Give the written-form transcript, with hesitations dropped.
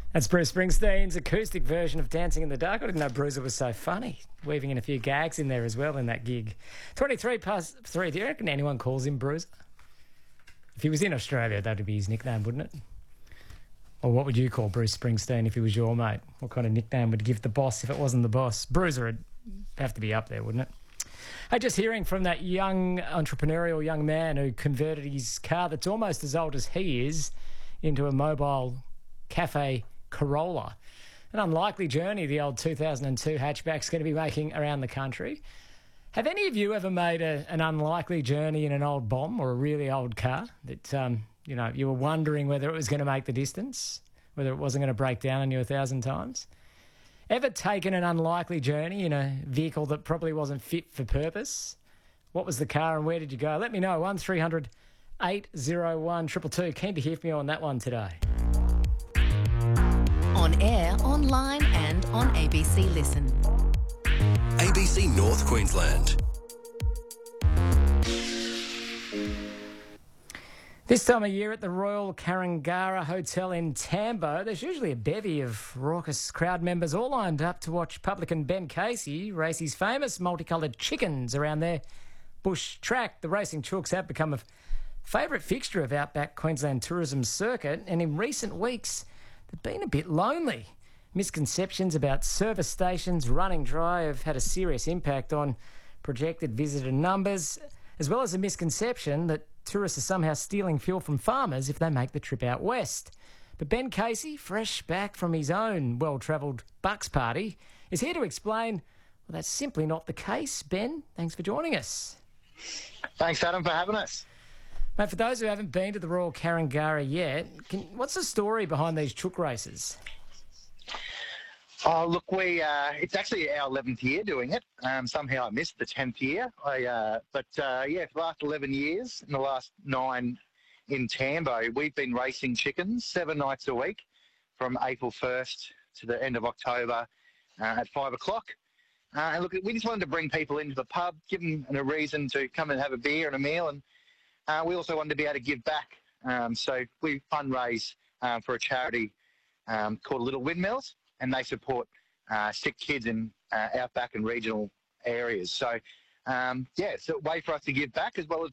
That's Bruce Springsteen's acoustic version of Dancing in the Dark. I didn't know Bruiser was so funny, weaving in a few gags in there as well in that gig. 23 past 3. Do you reckon anyone calls him Bruiser? If he was in Australia, that would be his nickname, wouldn't it? Or what would you call Bruce Springsteen if he was your mate? What kind of nickname would you give the boss if it wasn't the boss? Bruiser would have to be up there, wouldn't it? Hey, just hearing from that young entrepreneurial young man who converted his car that's almost as old as he is into a mobile cafe Corolla. An unlikely journey the old 2002 hatchback's going to be making around the country. Have any of you ever made an unlikely journey in an old bomb or a really old car that, you were wondering whether it was going to make the distance, whether it wasn't going to break down on you 1,000 times? Ever taken an unlikely journey in a vehicle that probably wasn't fit for purpose? What was the car and where did you go? Let me know. 1300 801 222. Keen to hear from you on that one today. On air, online and on ABC Listen. ABC North Queensland. This time of year at the Royal Karangara Hotel in Tambo, there's usually a bevy of raucous crowd members all lined up to watch publican Ben Casey race his famous multicoloured chickens around their bush track. The racing chooks have become a favourite fixture of outback Queensland tourism circuit, and in recent weeks they've been a bit lonely. Misconceptions about service stations running dry have had a serious impact on projected visitor numbers, as well as a misconception that tourists are somehow stealing fuel from farmers if they make the trip out west. But Ben Casey, fresh back from his own well-travelled Bucks party, is here to explain, well, that's simply not the case. Ben, thanks for joining us. Thanks, Adam, for having us. Mate, for those who haven't been to the Royal Karangara yet, what's the story behind these chook races? Oh, look, it's actually our 11th year doing it. Somehow I missed the 10th year. For the last 11 years, in the last 9 in Tambo, we've been racing chickens 7 nights a week from April 1st to the end of October at 5 o'clock. And look, we just wanted to bring people into the pub, give them a reason to come and have a beer and a meal, and we also wanted to be able to give back. So we fundraise for a charity called Little Windmills, and they support sick kids in outback and regional areas. So, it's a way for us to give back as well as